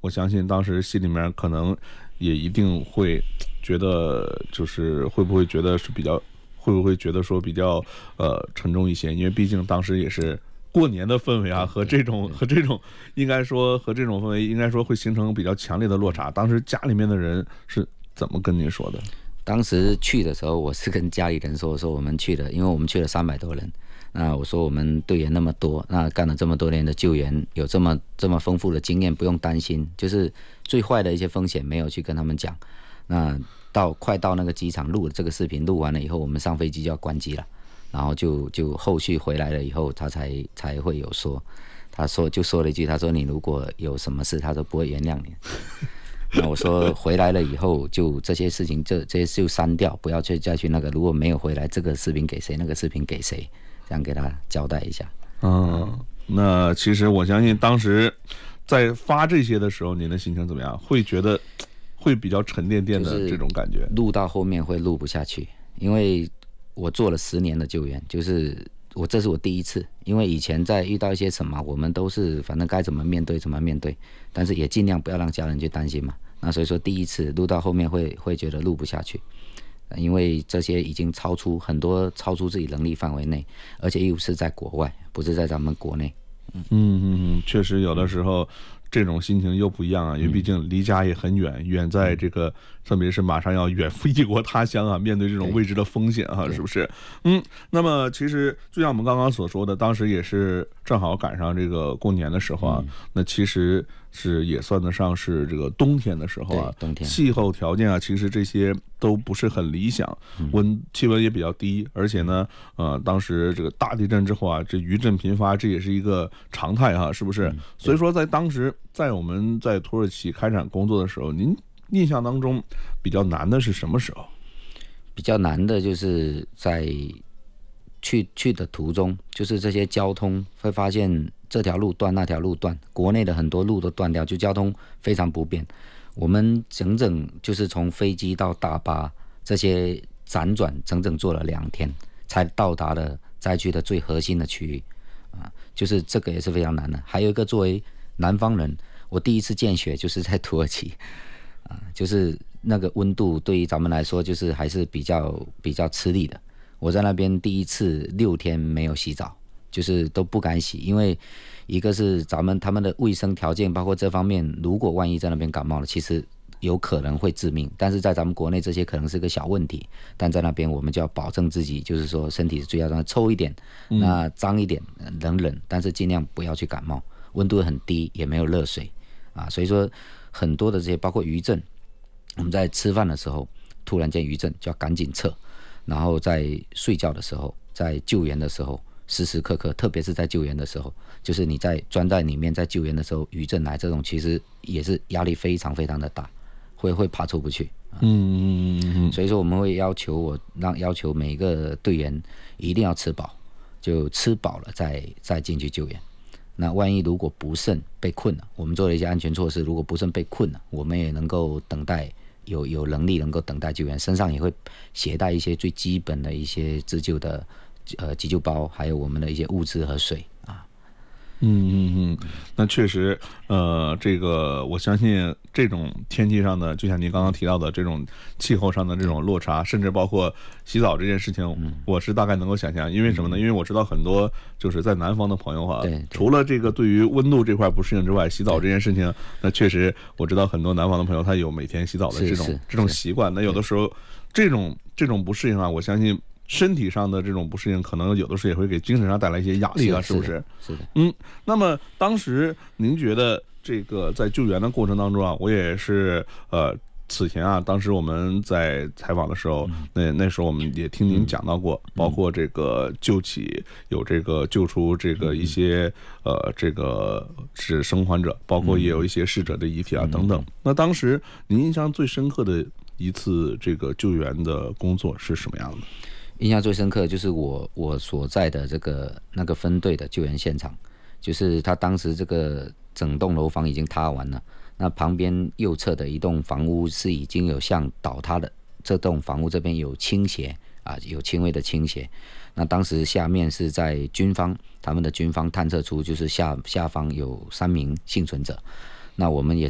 我相信当时心里面可能也一定会觉得，就是会不会觉得是比较，会不会觉得说比较沉重一些？因为毕竟当时也是过年的氛围啊，和这种应该说和这种氛围应该说会形成比较强烈的落差。当时家里面的人是怎么跟您说的？ 当时去的时候，我是跟家里人说，我说我们去了，因为我们去了300多人。那我说我们队员那么多，那干了这么多年的救援，有这么丰富的经验，不用担心。就是最坏的一些风险没有去跟他们讲。那快到那个机场录这个视频，录完了以后，我们上飞机就要关机了。然后就后续回来了以后，他才会有说，他说了一句，他说你如果有什么事，他说不会原谅你。那我说回来了以后，就这些事情这些就删掉，不要再去那个。如果没有回来，这个视频给谁，那个视频给谁，这样给他交代一下。 那其实我相信当时在发这些的时候，您的心情怎么样？会觉得会比较沉甸甸的这种感觉。 录到后面会录不下去，因为我做了10年的救援，就是这是我第一次。因为以前在遇到一些什么，我们都是反正该怎么面对怎么面对，但是也尽量不要让家人去担心嘛。那所以说第一次录到后面会觉得录不下去，因为这些已经超出自己能力范围内，而且又是在国外，不是在咱们国内。 确实有的时候这种心情又不一样啊，因为毕竟离家也很远，远在这个特别是马上要远赴异国他乡啊，面对这种未知的风险啊，是不是？那么其实就像我们刚刚所说的，当时也是正好赶上这个过年的时候啊，那其实是也算得上是这个冬天的时候啊， 冬天气候条件啊，其实这些都不是很理想，气温也比较低，而且呢，当时这个大地震之后啊，这余震频发，这也是一个常态哈，是不是？所以说在当时，在我们在土耳其开展工作的时候，您印象当中比较难的是什么时候？ 比较难的就是在去的途中，就是这些交通会发现这条路断那条路断，国内的很多路都断掉，就交通非常不便。我们整整就是从飞机到大巴这些辗转，整整坐了2天，才到达了灾区的最核心的区域就是这个也是非常难的。还有一个作为南方人，我第一次见雪就是在土耳其就是那个温度对于咱们来说就是还是比较吃力的。我在那边第一次6天没有洗澡，就是都不敢洗，因为一个是他们的卫生条件，包括这方面，如果万一在那边感冒了，其实有可能会致命。但是在咱们国内这些可能是个小问题，但在那边我们就要保证自己，就是说身体是最要让它臭一点，那脏一点，冷，但是尽量不要去感冒。温度很低，也没有热水所以说很多的这些包括余震，我们在吃饭的时候突然间余震就要赶紧撤，然后在睡觉的时候，在救援的时候，时时刻刻，特别是在救援的时候，就是你在钻在里面在救援的时候，余震来这种其实也是压力非常非常的大，会爬出不去所以说我们会要求每一个队员一定要吃饱，就吃饱了再进去救援。那万一如果不慎被困了，我们做了一些安全措施，如果不慎被困了，我们也能够等待，有能力能够等待救援，身上也会携带一些最基本的一些自救的急救包，还有我们的一些物资和水那确实，这个我相信这种天气上的，就像您刚刚提到的这种气候上的这种落差，甚至包括洗澡这件事情，我是大概能够想象。因为什么呢？因为我知道很多就是在南方的朋友除了这个对于温度这块不适应之外，洗澡这件事情，那确实我知道很多南方的朋友他有每天洗澡的这种习惯。那有的时候这种不适应我相信身体上的这种不适应，可能有的时候也会给精神上带来一些压力是不是？ 是的。 那么当时您觉得这个在救援的过程当中我也是此前当时我们在采访的时候，那时候我们也听您讲到过，包括这个救出这个一些这个是生还者，包括也有一些逝者的遗体等等。那当时您印象最深刻的一次这个救援的工作是什么样的？ 印象最深刻的就是我所在的那个分队的救援现场，就是他当时这个整栋楼房已经塌完了，那旁边右侧的一栋房屋是已经有向倒塌的，这栋房屋这边有倾斜有轻微的倾斜。那当时下面是在他们的军方探测出就是下方有3名幸存者，那我们也